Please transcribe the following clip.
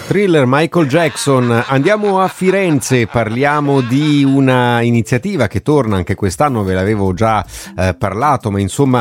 Thriller, Michael Jackson. Andiamo a Firenze, parliamo di una iniziativa che torna anche quest'anno, ve l'avevo già parlato, ma insomma